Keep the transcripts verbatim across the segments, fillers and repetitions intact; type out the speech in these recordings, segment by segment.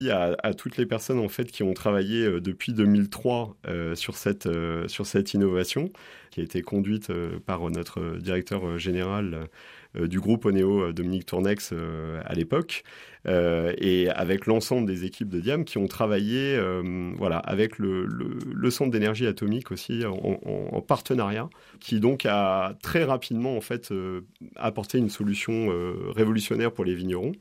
À, à toutes les personnes en fait qui ont travaillé euh, depuis deux mille trois euh, sur cette euh, sur cette innovation qui a été conduite euh, par notre directeur euh, général euh, du groupe Oneo, euh, Dominique Tournex, euh, à l'époque, euh, et avec l'ensemble des équipes de Diam qui ont travaillé euh, voilà avec le, le, le centre d'énergie atomique aussi en, en, en partenariat, qui donc a très rapidement en fait euh, apporté une solution euh, révolutionnaire pour les vignerons.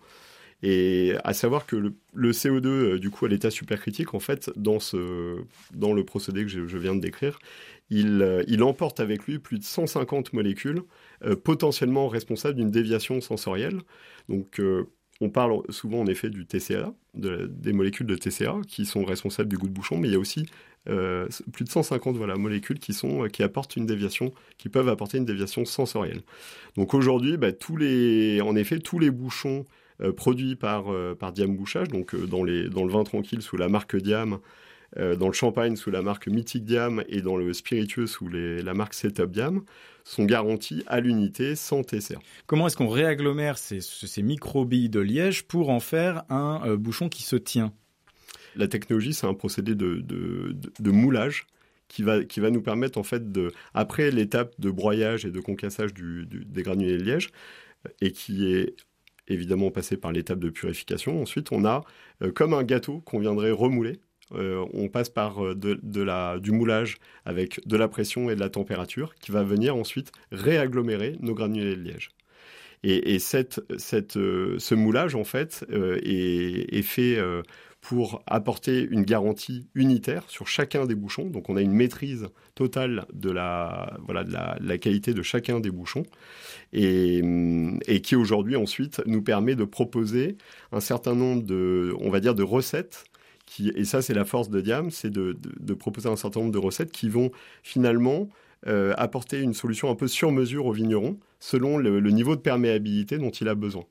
Et à savoir que le, le C O deux, euh, du coup, à l'état supercritique, en fait, dans, ce, dans le procédé que je, je viens de décrire, il, euh, il emporte avec lui plus de cent cinquante molécules euh, potentiellement responsables d'une déviation sensorielle. Donc, euh, on parle souvent, en effet, du T C A, de, des molécules de T C A qui sont responsables du goût de bouchon, mais il y a aussi euh, plus de cent cinquante voilà, molécules qui, sont, qui apportent une déviation, qui peuvent apporter une déviation sensorielle. Donc, aujourd'hui, bah, tous les, en effet, tous les bouchons Euh, produit par, euh, par Diam Bouchage, donc euh, dans, les, dans le vin tranquille sous la marque Diam, euh, dans le champagne sous la marque Mythique Diam et dans le spiritueux sous les, la marque Setup Diam, sont garantis à l'unité sans T C A. Comment est-ce qu'on réagglomère ces, ces micro-billes de liège pour en faire un euh, bouchon qui se tient ? La technologie, c'est un procédé de, de, de, de moulage qui va, qui va nous permettre, en fait, de, après l'étape de broyage et de concassage du, du, des granulés de liège, et qui est évidemment passer par l'étape de purification. Ensuite, on a euh, comme un gâteau qu'on viendrait remouler. Euh, on passe par de, de la, du moulage avec de la pression et de la température qui va venir ensuite réagglomérer nos granulés de liège. Et, et cette, cette, euh, ce moulage, en fait, euh, est, est fait euh, pour apporter une garantie unitaire sur chacun des bouchons. Donc, on a une maîtrise totale de la, voilà, de la, de la qualité de chacun des bouchons et, et qui, aujourd'hui, ensuite, nous permet de proposer un certain nombre de, on va dire, de recettes. Qui, et ça, c'est la force de Diam, c'est de, de, de proposer un certain nombre de recettes qui vont finalement euh, apporter une solution un peu sur mesure au vigneron selon le, le niveau de perméabilité dont il a besoin.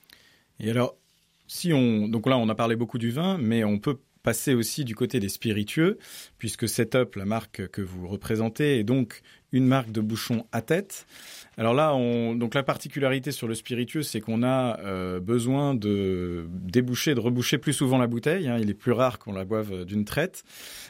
Et alors, si on, donc là, on a parlé beaucoup du vin, mais on peut passer aussi du côté des spiritueux, puisque Setup, la marque que vous représentez, est donc une marque de bouchon à tête. Alors là, on, donc la particularité sur le spiritueux, c'est qu'on a euh, besoin de déboucher, de reboucher plus souvent la bouteille. Hein. Il est plus rare qu'on la boive d'une traite.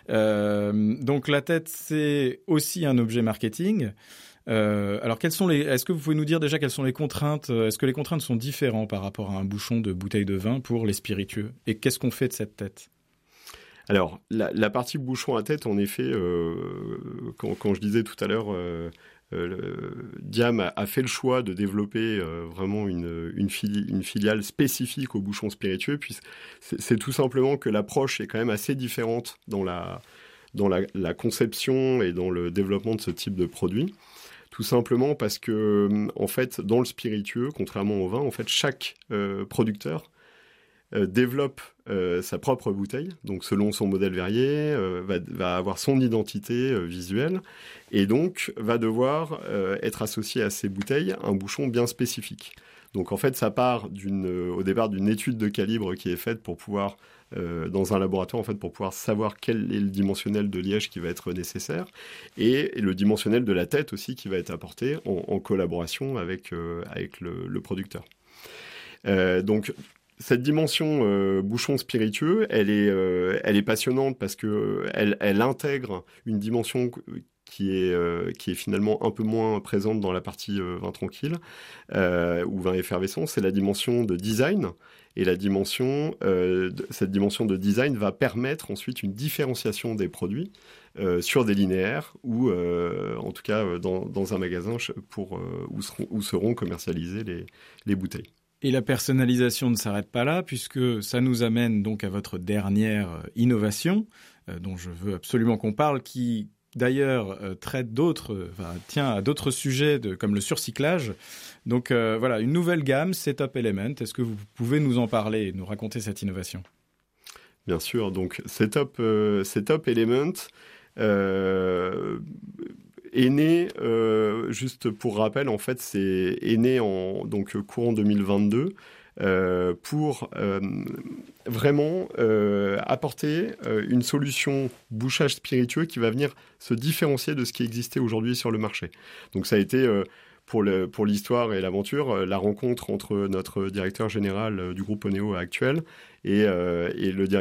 Euh, donc la tête, c'est aussi un objet marketing. Euh, alors, quelles sont les, est-ce que vous pouvez nous dire déjà quelles sont les contraintes ? Est-ce que les contraintes sont différentes par rapport à un bouchon de bouteille de vin pour les spiritueux ? Et qu'est-ce qu'on fait de cette tête ? Alors, la, la partie bouchon à tête, en effet, euh, quand, quand je disais tout à l'heure, euh, euh, le, Diam a, a fait le choix de développer euh, vraiment une, une, fili- une filiale spécifique aux bouchons spiritueux, puis c'est, c'est tout simplement que l'approche est quand même assez différente dans la, dans la, la conception et dans le développement de ce type de produit. Tout simplement parce que, en fait, dans le spiritueux, contrairement au vin, en fait, chaque euh, producteur euh, développe euh, sa propre bouteille, donc selon son modèle verrier, euh, va, va avoir son identité euh, visuelle, et donc va devoir euh, être associé à ces bouteilles un bouchon bien spécifique. Donc en fait, ça part d'une, euh, au départ d'une étude de calibre qui est faite pour pouvoir, euh, dans un laboratoire, en fait, pour pouvoir savoir quel est le dimensionnel de liège qui va être nécessaire, et, et le dimensionnel de la tête aussi qui va être apporté en, en collaboration avec, euh, avec le, le producteur. Euh, donc cette dimension euh, bouchon spiritueux, elle est, euh, elle est passionnante parce que euh, elle, elle intègre une dimension qui est, euh, qui est finalement un peu moins présente dans la partie euh, vin tranquille euh, ou vin effervescent. C'est la dimension de design. Et la dimension, euh, de, cette dimension de design va permettre ensuite une différenciation des produits euh, sur des linéaires ou, euh, en tout cas, dans, dans un magasin pour, euh, où, seront, où seront commercialisées les, les bouteilles. Et la personnalisation ne s'arrête pas là, puisque ça nous amène donc à votre dernière innovation, euh, dont je veux absolument qu'on parle, qui d'ailleurs euh, traite d'autres, enfin, tient à d'autres sujets de, comme le surcyclage. Donc euh, voilà, une nouvelle gamme, Setup Element. Est-ce que vous pouvez nous en parler et nous raconter cette innovation ? Bien sûr, donc Setup, euh, Setup Element euh, est né, euh, juste pour rappel, en fait, c'est est né en donc courant deux mille vingt-deux euh, pour euh, vraiment euh, apporter euh, une solution bouchage spiritueux qui va venir se différencier de ce qui existait aujourd'hui sur le marché. Donc ça a été euh, pour, le, pour l'histoire et l'aventure, la rencontre entre notre directeur général du groupe Oneo actuel et, euh, et le directeur